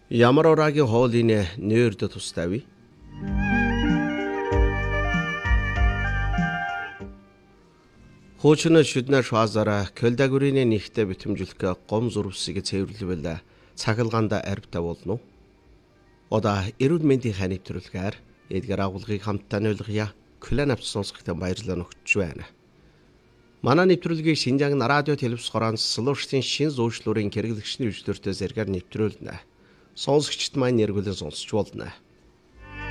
Ямар урагийн хоолын нэрд тустай вэ? Хуучин шүднэ швазара көлдагүрийн нэгтэ битэмжлэх гом зурвсыг цэвэрлэвэл цахилгаанда арвтаа болно. Ода эрүүл мэндийн хань нэвтрүүлгээр эдгээр агуулгыг хамтдаа ойлгоё. Клан авцсонсгохтой баярлалаа өгч байна. Манай нэвтрүүлгийг Шинжаан радио телевиз хороон Слушсын шин зуушлуурын хэрэглэгчний үйлчлэлтэй зэргээр нэвтрүүлнэ. Сонсогчд маань нэргүүлэн сонсч болно.